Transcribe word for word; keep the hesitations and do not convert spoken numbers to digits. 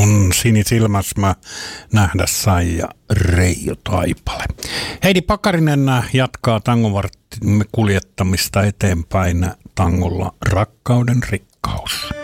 Mun sinisilmäs mä nähdä sai ja Reijo Taipale. Heidi Pakarinen jatkaa tangovarttimme kuljettamista eteenpäin tangolla Rakkauden rikkaus.